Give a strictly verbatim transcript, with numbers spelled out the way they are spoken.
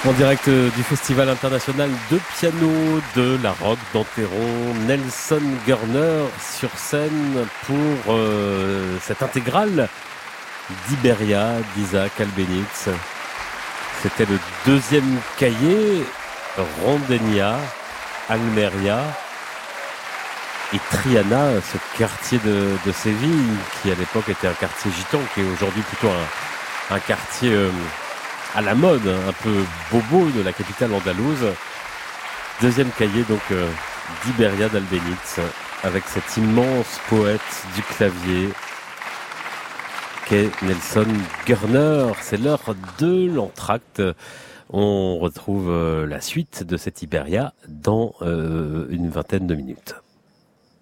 En direct du Festival international de piano de la Roque d'Enterron, Nelson Gurner sur scène pour euh, cette intégrale d'Iberia d'Isaac Albéniz. C'était le deuxième cahier, Rondenia, Almeria et Triana, ce quartier de, de Séville qui à l'époque était un quartier gitan, qui est aujourd'hui plutôt un, un quartier... Euh, à la mode, un peu bobo de la capitale andalouse. Deuxième cahier donc euh, d'Iberia d'Albéniz, avec cet immense poète du clavier qu'est Nelson Gurner. C'est l'heure de l'entracte. On retrouve euh, la suite de cette Iberia dans euh, une vingtaine de minutes.